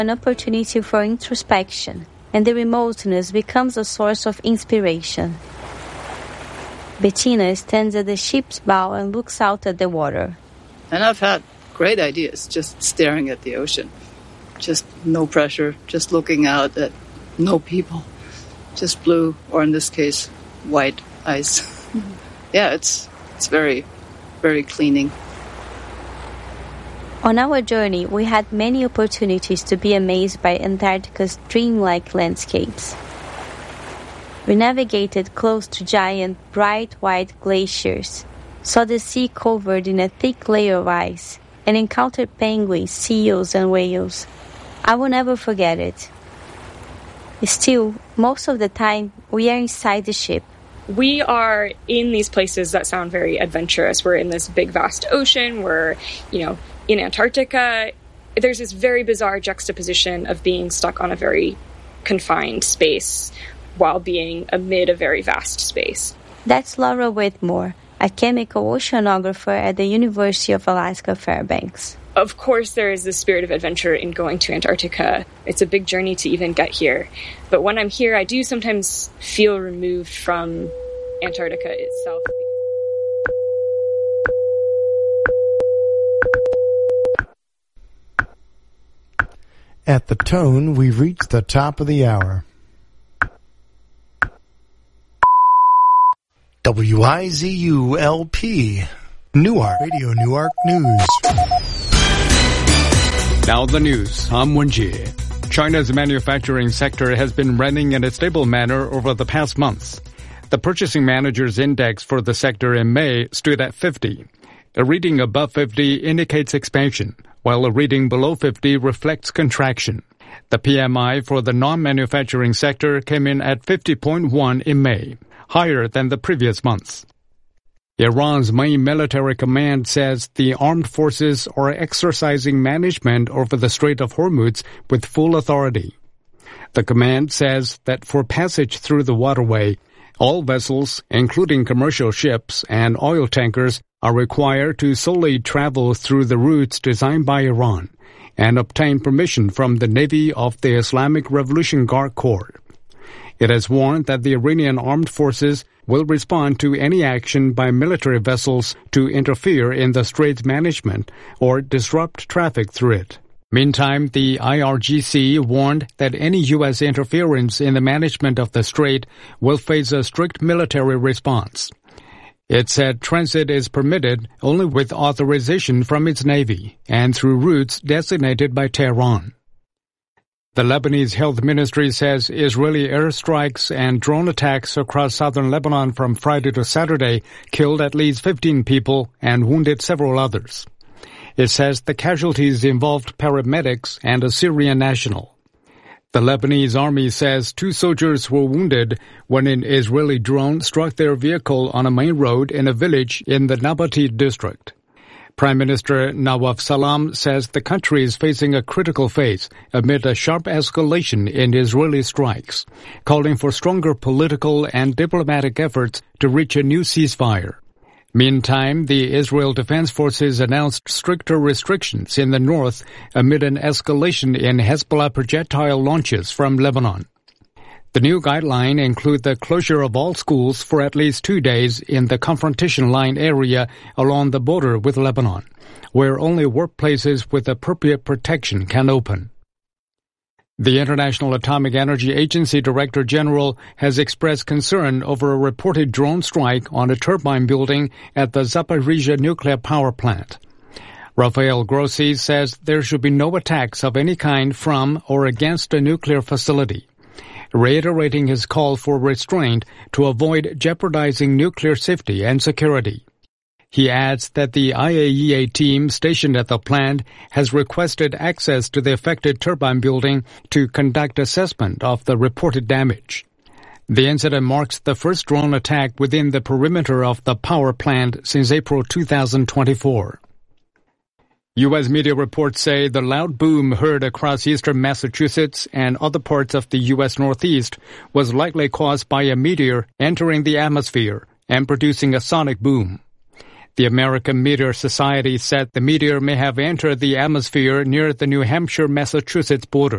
an opportunity for introspection, and the remoteness becomes a source of inspiration. Bettina stands at the ship's bow and looks out at the water. And I've had great ideas just staring at the ocean. Just no pressure, just looking out at no people. Just blue, or in this case, white ice. Yeah, it's very, very cleaning. On our journey, we had many opportunities to be amazed by Antarctica's dreamlike landscapes. We navigated close to giant, bright white glaciers, saw the sea covered in a thick layer of ice, and encountered penguins, seals, and whales. I will never forget it. Still, most of the time, we are inside the ship. We are in these places that sound very adventurous. We're in this big, vast ocean. We're, in Antarctica. There's this very bizarre juxtaposition of being stuck on a very confined space while being amid a very vast space. That's Laura Whitmore, a chemical oceanographer at the University of Alaska Fairbanks. Of course, there is the spirit of adventure in going to Antarctica. It's a big journey to even get here. But when I'm here, I do sometimes feel removed from Antarctica itself. At the tone, we've reached the top of the hour. WIZU-LP, Newark, Radio Newark News. Now the news. I'm Wenjie. China's manufacturing sector has been running in a stable manner over the past months. The Purchasing Managers Index for the sector in May stood at 50. A reading above 50 indicates expansion, while a reading below 50 reflects contraction. The PMI for the non-manufacturing sector came in at 50.1 in May, higher than the previous months. Iran's main military command says the armed forces are exercising management over the Strait of Hormuz with full authority. The command says that for passage through the waterway, all vessels, including commercial ships and oil tankers, are required to solely travel through the routes designed by Iran and obtain permission from the Navy of the Islamic Revolution Guard Corps. It has warned that the Iranian armed forces will respond to any action by military vessels to interfere in the strait's management or disrupt traffic through it. Meantime, the IRGC warned that any U.S. interference in the management of the strait will face a strict military response. It said transit is permitted only with authorization from its Navy and through routes designated by Tehran. The Lebanese Health Ministry says Israeli airstrikes and drone attacks across southern Lebanon from Friday to Saturday killed at least 15 people and wounded several others. It says the casualties involved paramedics and a Syrian national. The Lebanese army says 2 soldiers were wounded when an Israeli drone struck their vehicle on a main road in a village in the Nabati district. Prime Minister Nawaf Salam says the country is facing a critical phase amid a sharp escalation in Israeli strikes, calling for stronger political and diplomatic efforts to reach a new ceasefire. Meantime, the Israel Defense Forces announced stricter restrictions in the north amid an escalation in Hezbollah projectile launches from Lebanon. The new guidelines include the closure of all schools for at least 2 days in the confrontation line area along the border with Lebanon, where only workplaces with appropriate protection can open. The International Atomic Energy Agency Director General has expressed concern over a reported drone strike on a turbine building at the Zaporizhzhia nuclear power plant. Rafael Grossi says there should be no attacks of any kind from or against a nuclear facility, reiterating his call for restraint to avoid jeopardizing nuclear safety and security. He adds that the IAEA team stationed at the plant has requested access to the affected turbine building to conduct assessment of the reported damage. The incident marks the first drone attack within the perimeter of the power plant since April 2024. U.S. media reports say the loud boom heard across eastern Massachusetts and other parts of the U.S. Northeast was likely caused by a meteor entering the atmosphere and producing a sonic boom. The American Meteor Society said the meteor may have entered the atmosphere near the New Hampshire-Massachusetts border.